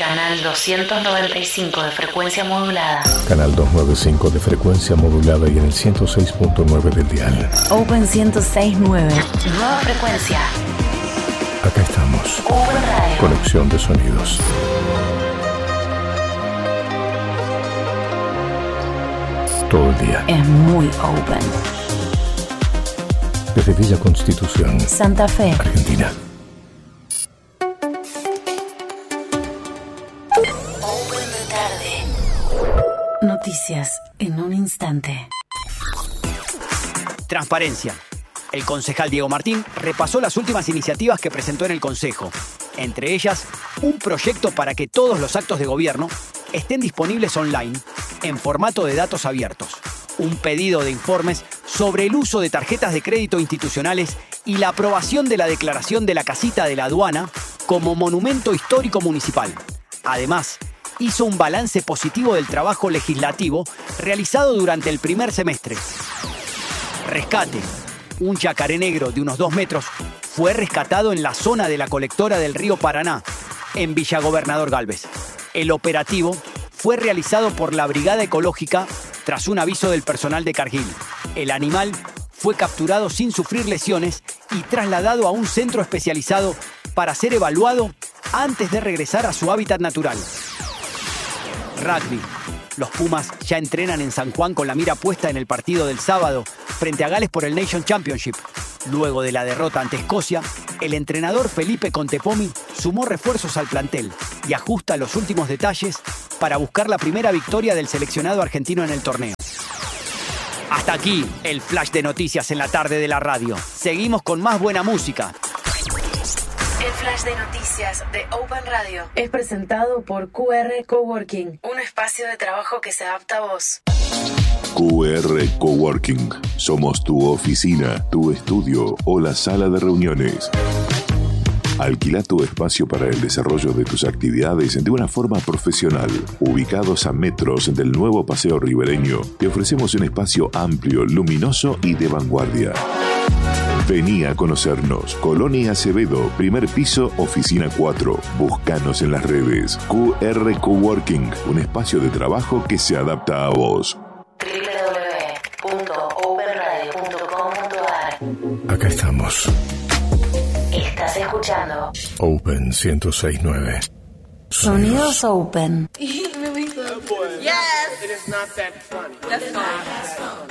Canal 295 de frecuencia modulada. Canal 295 de frecuencia modulada y en el 106.9 del dial. Open 106.9. Nueva frecuencia. Acá estamos. Open Radio. Conexión de sonidos. Todo el día. Es muy open. Desde Villa Constitución, Santa Fe, Argentina. Open de tarde. Noticias en un instante. Transparencia. El concejal Diego Martín repasó las últimas iniciativas que presentó en el Consejo. Entre ellas, un proyecto para que todos los actos de gobierno estén disponibles online en formato de datos abiertos. Un pedido de informes sobre el uso de tarjetas de crédito institucionales y la aprobación de la declaración de la casita de la aduana como monumento histórico municipal. Además, hizo un balance positivo del trabajo legislativo realizado durante el primer semestre. Rescate. Un yacaré negro de unos 2 metros fue rescatado en la zona de la colectora del río Paraná, en Villa Gobernador Galvez. El operativo fue realizado por la Brigada Ecológica tras un aviso del personal de Cargill. El animal fue capturado sin sufrir lesiones y trasladado a un centro especializado para ser evaluado antes de regresar a su hábitat natural. Rugby. Los Pumas ya entrenan en San Juan con la mira puesta en el partido del sábado frente a Gales por el Nation Championship. Luego de la derrota ante Escocia, el entrenador Felipe Contepomi sumó refuerzos al plantel y ajusta los últimos detalles para buscar la primera victoria del seleccionado argentino en el torneo. Hasta aquí el flash de noticias en la tarde de la radio. Seguimos con más buena música. El flash de noticias de Open Radio es presentado por QR Coworking, un espacio de trabajo que se adapta a vos. QR Coworking. Somos tu oficina, tu estudio o la sala de reuniones. Alquila tu espacio para el desarrollo de tus actividades de una forma profesional. Ubicados a metros del nuevo Paseo Ribereño, te ofrecemos un espacio amplio, luminoso y de vanguardia. Vení a conocernos. Colonia Acevedo, primer piso, oficina 4. Búscanos en las redes. QR Coworking, un espacio de trabajo que se adapta a vos. www.openradio.com.ar. Acá estamos. Estás escuchando Open 106.9. Sonidos Open. Yes! It is not that funny. That's fine.